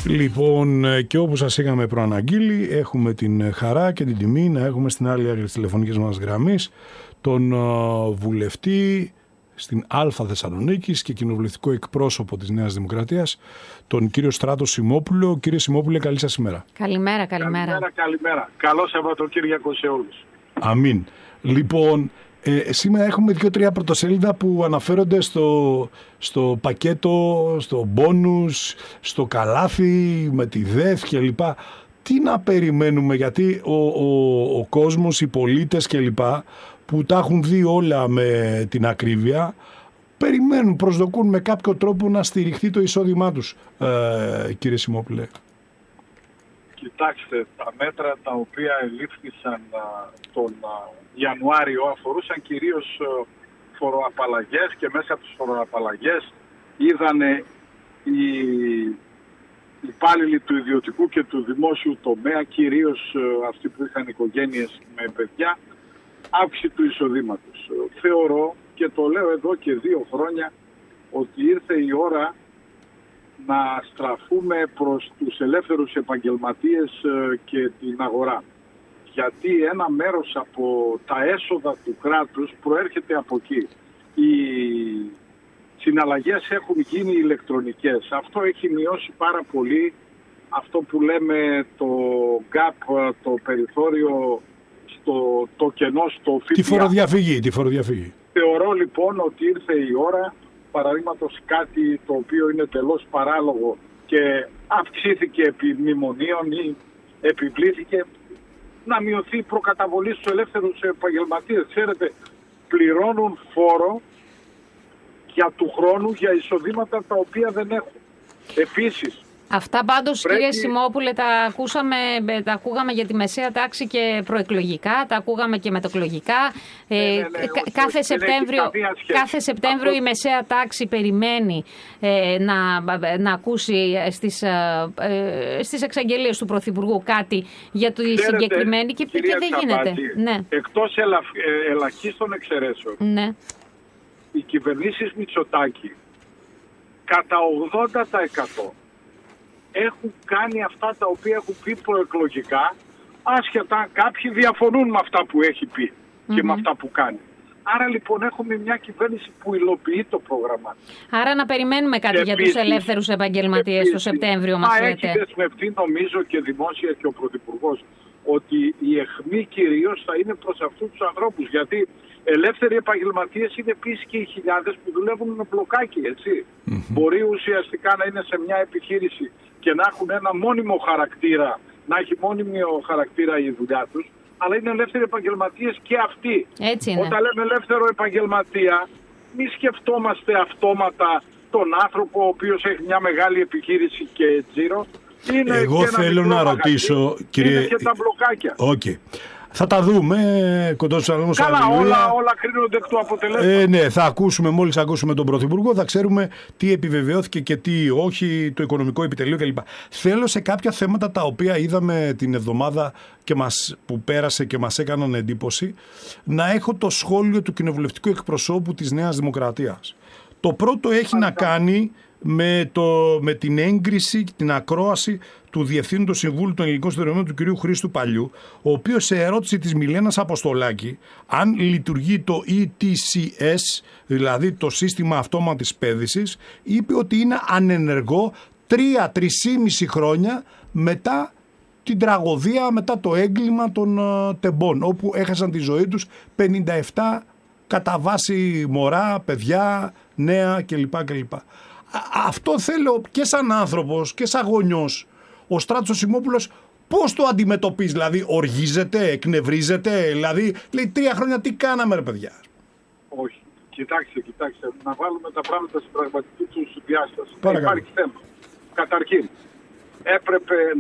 Λοιπόν, και όπως σας είχαμε προαναγγείλει, έχουμε την χαρά και την τιμή να έχουμε στην άλλη άκρη της τηλεφωνικής μας γραμμής τον βουλευτή στην Α Θεσσαλονίκης και κοινοβουλευτικό εκπρόσωπο της Νέας Δημοκρατίας, τον κύριο Στράτο Σιμόπουλο. Κύριε Σιμόπουλε, καλή σας ημέρα. Καλημέρα. Καλημέρα. Καλό Σαββατοκύριακο σε όλους. Αμήν. Λοιπόν, σήμερα έχουμε 2-3 πρωτοσέλιδα που αναφέρονται στο πακέτο, στο μπόνους, στο καλάθι, με τη ΔΕΘ κλπ. Τι να περιμένουμε, γιατί ο κόσμος, οι πολίτες κλπ, που τα έχουν δει όλα με την ακρίβεια, περιμένουν, προσδοκούν με κάποιο τρόπο να στηριχθεί το εισόδημά τους, κύριε Σιμόπουλε. Κοιτάξτε, τα μέτρα τα οποία ελήφθησαν τον Ιανουάριο αφορούσαν κυρίως φοροαπαλλαγές, και μέσα από τις φοροαπαλλαγές είδανε οι υπάλληλοι του ιδιωτικού και του δημόσιου τομέα, κυρίως αυτοί που είχαν οικογένειες με παιδιά, αύξηση του εισοδήματος. Θεωρώ, και το λέω εδώ και 2 χρόνια, ότι ήρθε η ώρα να στραφούμε προς τους ελεύθερους επαγγελματίες και την αγορά. Γιατί ένα μέρος από τα έσοδα του κράτους προέρχεται από εκεί. Οι συναλλαγές έχουν γίνει ηλεκτρονικές. Αυτό έχει μειώσει πάρα πολύ αυτό που λέμε το gap, το περιθώριο, το κενό στο ΦΠΑ. Τη φοροδιαφυγή. Θεωρώ λοιπόν ότι ήρθε η ώρα, παραδείγματος κάτι το οποίο είναι τελώς παράλογο και αυξήθηκε επί μνημονίων ή επιβλήθηκε, να μειωθεί η προκαταβολή στους ελεύθερους επαγγελματίες. Ξέρετε, πληρώνουν φόρο για του χρόνου για εισοδήματα τα οποία δεν έχουν. Επίσης, αυτά πάντως, κύριε Σιμόπουλε, τα ακούγαμε για τη μεσαία τάξη και προεκλογικά, τα ακούγαμε και μετεκλογικά. Κάθε Σεπτέμβριο η μεσαία τάξη περιμένει να ακούσει στις εξαγγελίες του Πρωθυπουργού κάτι για τη συγκεκριμένη και δεν γίνεται. Ναι. Εκτός ελαχίστων εξαιρέσεων, ναι, οι κυβερνήσεις Μητσοτάκη κατά 80% έχουν κάνει αυτά τα οποία έχουν πει προεκλογικά, άσχετα κάποιοι διαφωνούν με αυτά που έχει πει και με αυτά που κάνει. Άρα λοιπόν έχουμε μια κυβέρνηση που υλοποιεί το πρόγραμμα. Άρα να περιμένουμε κάτι για τους ελεύθερους επαγγελματίες το Σεπτέμβριο, μας λέτε. Έχει δεσμευτεί, νομίζω, και δημόσια και ο Πρωθυπουργός, ότι η αιχμή κυρίως θα είναι προς αυτούς τους ανθρώπους. Γιατί ελεύθεροι επαγγελματίες είναι επίσης και οι χιλιάδες που δουλεύουν με μπλοκάκι, έτσι. Μπορεί ουσιαστικά να είναι σε μια επιχείρηση και να έχουν ένα μόνιμο χαρακτήρα, να έχει μόνιμο χαρακτήρα η δουλειά τους, αλλά είναι ελεύθεροι επαγγελματίες και αυτοί. Έτσι είναι. Όταν λέμε ελεύθερο επαγγελματία, μη σκεφτόμαστε αυτόματα τον άνθρωπο ο οποίος έχει μια μεγάλη επιχείρηση και τζίρο. Εγώ θέλω να ρωτήσω, κύριε... Είναι και τα μπλοκάκια. Okay. Θα τα δούμε κοντά στους αγώνες. Καλά, όλα κρίνονται εκ του αποτελέσματος. Ναι, θα ακούσουμε, μόλις ακούσουμε τον Πρωθυπουργό, θα ξέρουμε τι επιβεβαιώθηκε και τι όχι, το οικονομικό επιτελείο κλπ. Θέλω σε κάποια θέματα τα οποία είδαμε την εβδομάδα και που πέρασε και μας έκαναν εντύπωση, να έχω το σχόλιο του κοινοβουλευτικού εκπροσώπου της Νέας Δημοκρατίας. Το πρώτο έχει να κάνει με την έγκριση, την ακρόαση του Διευθύνοντος Συμβούλου των Ελληνικών Σιδηροδρομίων του κ. Χρήστου Παλιού, ο οποίος σε ερώτηση της Μιλένας Αποστολάκη αν λειτουργεί το ETCS, δηλαδή το σύστημα αυτόματης πέδησης, είπε ότι είναι ανενεργό 3-3,5 χρόνια μετά την τραγωδία, μετά το έγκλημα των τεμπών, όπου έχασαν τη ζωή τους 57 κατά βάση μωρά, παιδιά, νέα κλπ. Αυτό θέλω και σαν άνθρωπος και σαν γονιός. Ο Στράτος Σιμόπουλος πώς το αντιμετωπίζει, δηλαδή οργίζεται, εκνευρίζεται, δηλαδή λέει 3 χρόνια τι κάναμε ρε παιδιά. Όχι, κοιτάξτε, να βάλουμε τα πράγματα στην πραγματική τους διάσταση. Υπάρχει θέμα. Καταρχήν, έπρεπε